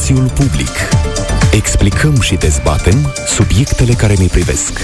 Spațiul public. Explicăm și dezbatem subiectele care ne privesc.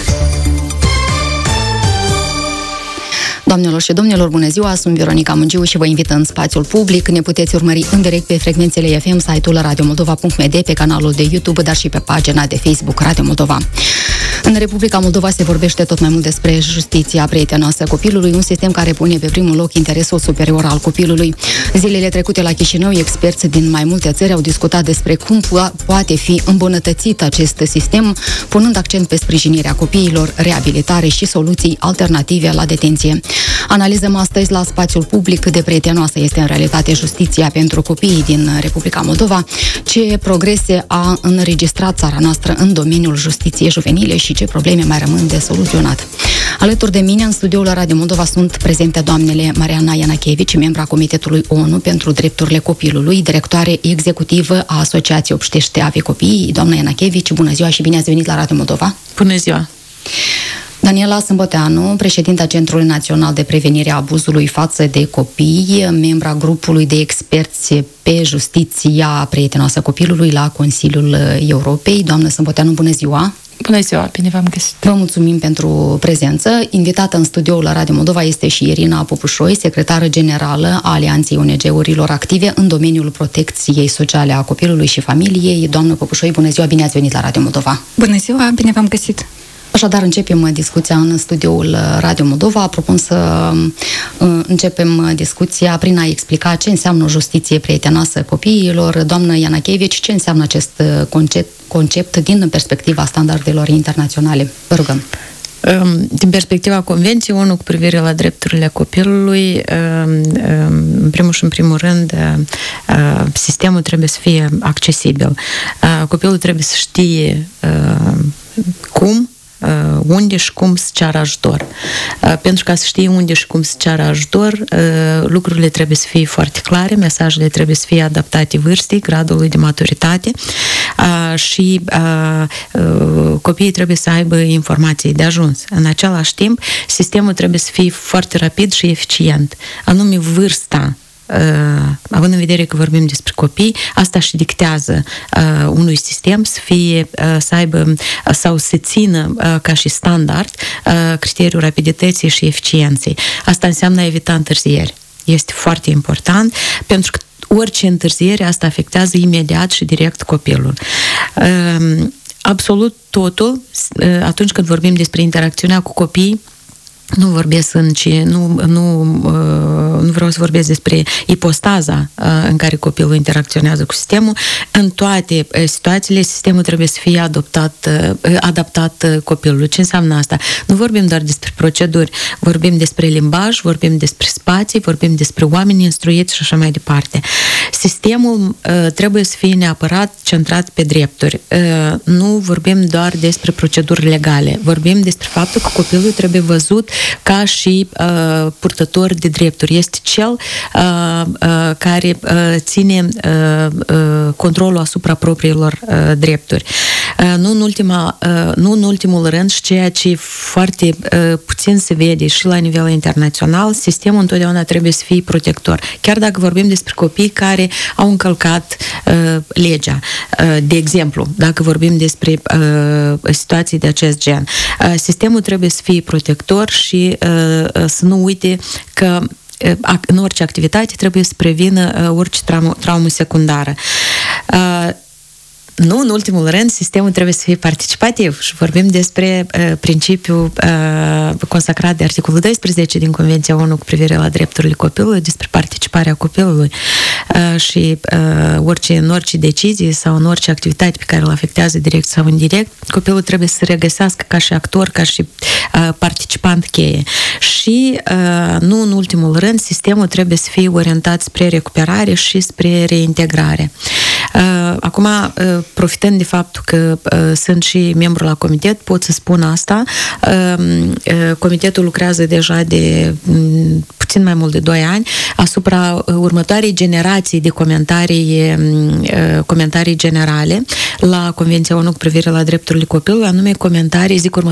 Doamnelor și domnilor, bună ziua! Sunt Veronica Mungiu și vă invit în Spațiul public. Ne puteți urmări în direct pe frecvențele FM, site-ul radiomoldova.md, pe canalul de YouTube, dar și pe pagina de Facebook Radio Moldova. În Republica Moldova se vorbește tot mai mult despre justiția prietenoasă copilului, un sistem care pune pe primul loc interesul superior al copilului. Zilele trecute la Chișinău, experți din mai multe țări au discutat despre cum poate fi îmbunătățit acest sistem, punând accent pe sprijinirea copiilor, reabilitare și soluții alternative la detenție. Analizăm astăzi la Spațiul public cât de prietenoasă este în realitate justiția pentru copiii din Republica Moldova, ce progrese a înregistrat țara noastră în domeniul justiției juvenile și ce probleme mai rămân de soluționat. Alături de mine, în studioul Radio Moldova, sunt prezente doamnele Mariana Ianachevici, membra Comitetului ONU pentru Drepturile Copilului, directoare executivă a Asociației Obștește Ave Copiii. Doamna Ianachevici, bună ziua și bine ați venit la Radio Moldova! Bună ziua! Daniela Sâmboteanu, președinta Centrului Național de Prevenire a Abuzului față de Copii, membra grupului de experți pe justiția prietenoasă copilului la Consiliul Europei. Doamnă Sâmboteanu, bună ziua! Bună ziua, bine v-am găsit! Vă mulțumim pentru prezență. Invitată în studioul la Radio Moldova este și Irina Popușoi, secretară generală a Alianței ONG-urilor active în domeniul protecției sociale a copilului și familiei. Doamnă Popușoi, bună ziua, bine ați venit la Radio Moldova! Bună ziua, bine v-am găsit! Așadar, începem discuția în studioul Radio Moldova. Propun să începem discuția prin a explica ce înseamnă o justiție prietenoasă copiilor. Doamnă Ianachevici, ce înseamnă acest concept din perspectiva standardelor internaționale? Vă rugăm. Din perspectiva Convenției ONU cu privire la drepturile copilului, în primul rând, sistemul trebuie să fie accesibil. Copilul trebuie să știe cum, unde și cum să ceară ajutor. Pentru ca să știe unde și cum să ceară ajutor, lucrurile trebuie să fie foarte clare, mesajele trebuie să fie adaptate vârstei, gradului de maturitate și copiii trebuie să aibă informații de ajuns. În același timp, sistemul trebuie să fie foarte rapid și eficient. Anume vârsta, având în vedere că vorbim despre copii, asta și dictează unui sistem să aibă sau să țină ca și standard criteriul rapidității și eficienței. Asta înseamnă a evita întârzieri. Este foarte important pentru că orice întârziere asta afectează imediat și direct copilul. Absolut totul, atunci când vorbim despre interacțiunea cu copiii, nu vorbesc nu vreau să vorbesc despre ipostaza în care copilul interacționează cu sistemul. În toate situațiile, sistemul trebuie să fie adaptat copilului. Ce înseamnă asta? Nu vorbim doar despre proceduri, vorbim despre limbaj, vorbim despre spații, vorbim despre oameni instruiți și așa mai departe. Sistemul trebuie să fie neapărat centrat pe drepturi. Nu vorbim doar despre proceduri legale. Vorbim despre faptul că copilul trebuie văzut ca și purtător de drepturi. Este cel care ține controlul asupra propriilor drepturi. Nu în ultimul rând, și ceea ce foarte puțin se vede și la nivel internațional, sistemul întotdeauna trebuie să fie protector. Chiar dacă vorbim despre copii care au încălcat legea. De exemplu, dacă vorbim despre situații de acest gen, sistemul trebuie să fie protector și să nu uite că în orice activitate trebuie să prevină orice traumă secundară. Nu, în ultimul rând, sistemul trebuie să fie participativ și vorbim despre principiul consacrat de articolul 12 din Convenția ONU cu privire la drepturile copilului, despre participarea copilului și în orice decizie sau în orice activitate pe care îl afectează direct sau indirect, copilul trebuie să se regăsească ca și actor, ca și participant cheie. Și, nu în ultimul rând, sistemul trebuie să fie orientat spre recuperare și spre reintegrare. Acum, profitând de faptul că sunt și membru la comitet, pot să spun asta. Comitetul lucrează deja de puțin mai mult de 2 ani asupra următoarei generații de comentarii generale la Convenția ONU cu privire la drepturile copilului, anume comentarii,